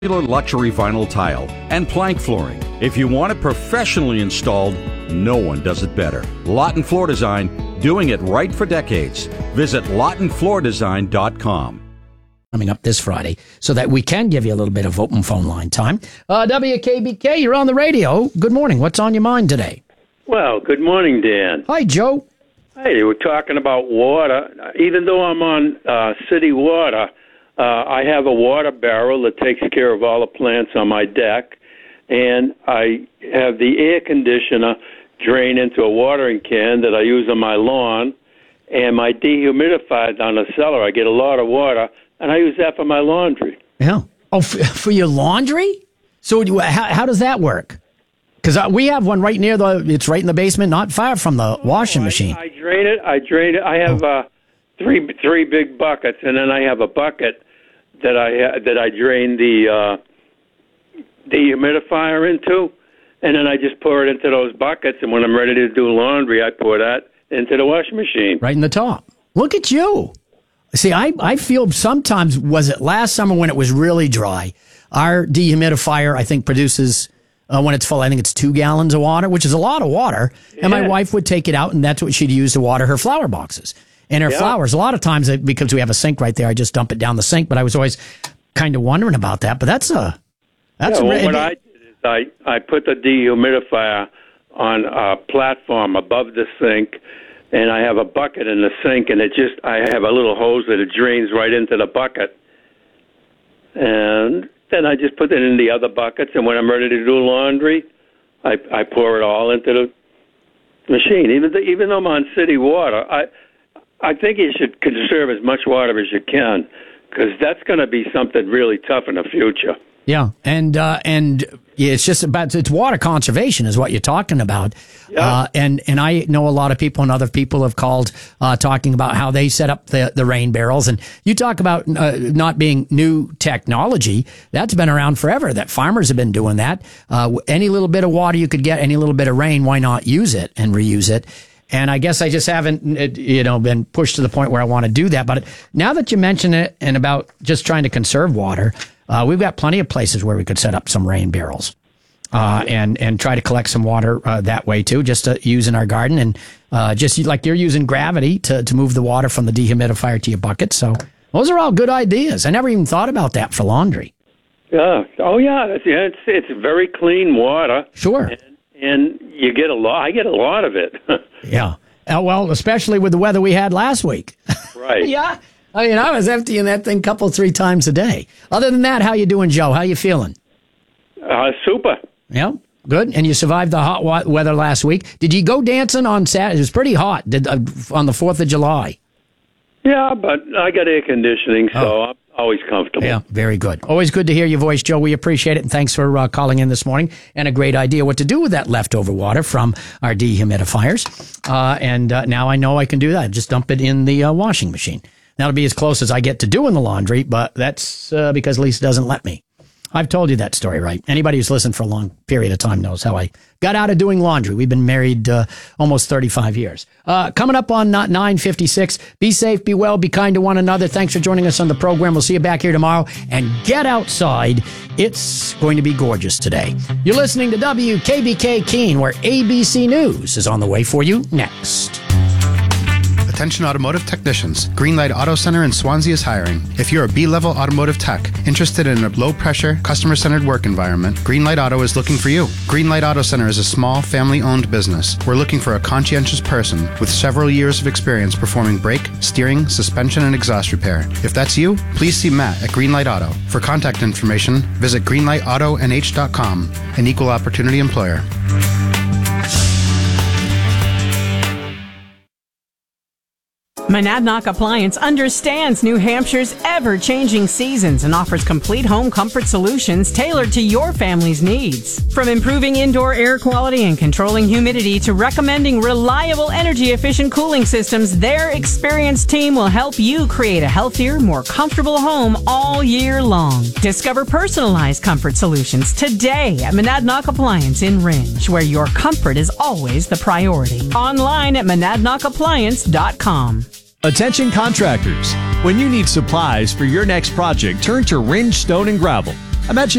luxury vinyl tile, and plank flooring. If you want it professionally installed, no one does it better. Lawton Floor Design, doing it right for decades. Visit LawtonFloorDesign.com. Coming up this Friday, so that we can give you a little bit of open phone line time. WKBK, you're on the radio. Good morning. What's on your mind today? Well, good morning, Dan. Hi, Joe. Hey, we're talking about water. Even though I'm on city water, I have a water barrel that takes care of all the plants on my deck, and I have the air conditioner drain into a watering can that I use on my lawn, and my dehumidifier down the cellar. I get a lot of water, and I use that for my laundry. Yeah. Oh, for your laundry? So how does that work? Because we have one right near it's right in the basement, not far from the washing machine. I drain it. I have three big buckets, and then I have a bucket that I drain the dehumidifier into, and then I just pour it into those buckets, and when I'm ready to do laundry, I pour that into the washing machine. Right in the top. Look at you. See, I feel sometimes, was it last summer when it was really dry, our dehumidifier, I think, produces, when it's full, I think it's 2 gallons of water, which is a lot of water, and my wife would take it out, and that's what she'd use to water her flower boxes. And her flowers, a lot of times, because we have a sink right there, I just dump it down the sink. But I was always kind of wondering about that. But what I did is I put the dehumidifier on a platform above the sink, and I have a bucket in the sink, and I have a little hose that it drains right into the bucket. And then I just put it in the other buckets, and when I'm ready to do laundry, I pour it all into the machine. Even though I'm on city water, I think you should conserve as much water as you can, because that's going to be something really tough in the future. Yeah, and it's just it's water conservation is what you're talking about. Yeah. And I know a lot of people and other people have called talking about how they set up the rain barrels. And you talk about not being new technology. That's been around forever, that farmers have been doing that. Any little bit of water you could get, any little bit of rain, why not use it and reuse it? And I guess I just haven't, been pushed to the point where I want to do that. But now that you mention it and about just trying to conserve water, we've got plenty of places where we could set up some rain barrels and try to collect some water that way too, just to use in our garden. And just like you're using gravity to move the water from the dehumidifier to your bucket. So those are all good ideas. I never even thought about that for laundry. Yeah. Oh, yeah. It's very clean water. Sure. And you get I get a lot of it. Yeah. Well, especially with the weather we had last week. Right. Yeah. I mean, I was emptying that thing 3 times a day. Other than that, how you doing, Joe? How you feeling? Super. Yeah. Good. And you survived the hot weather last week. Did you go dancing on Saturday? It was pretty hot on the 4th of July. Yeah, but I got air conditioning, so I'm always comfortable. Yeah, very good. Always good to hear your voice, Joe. We appreciate it, and thanks for calling in this morning. And a great idea what to do with that leftover water from our dehumidifiers. And now I know I can do that. Just dump it in the washing machine. That'll be as close as I get to doing the laundry, but that's because Lisa doesn't let me. I've told you that story, right? Anybody who's listened for a long period of time knows how I got out of doing laundry. We've been married almost 35 years. Coming up on 9:56, be safe, be well, be kind to one another. Thanks for joining us on the program. We'll see you back here tomorrow. And get outside. It's going to be gorgeous today. You're listening to WKBK Keene, where ABC News is on the way for you next. Attention automotive technicians. Greenlight Auto Center in Swansea is hiring. If you're a B-level automotive tech interested in a low-pressure, customer-centered work environment, Greenlight Auto is looking for you. Greenlight Auto Center is a small, family-owned business. We're looking for a conscientious person with several years of experience performing brake, steering, suspension, and exhaust repair. If that's you, please see Matt at Greenlight Auto. For contact information, visit greenlightautonh.com, an equal opportunity employer. Monadnock Appliance understands New Hampshire's ever-changing seasons and offers complete home comfort solutions tailored to your family's needs. From improving indoor air quality and controlling humidity to recommending reliable energy-efficient cooling systems, their experienced team will help you create a healthier, more comfortable home all year long. Discover personalized comfort solutions today at Monadnock Appliance in Ringe, where your comfort is always the priority. Online at monadnockappliance.com. Attention contractors. When you need supplies for your next project, turn to Ringe Stone and Gravel. Imagine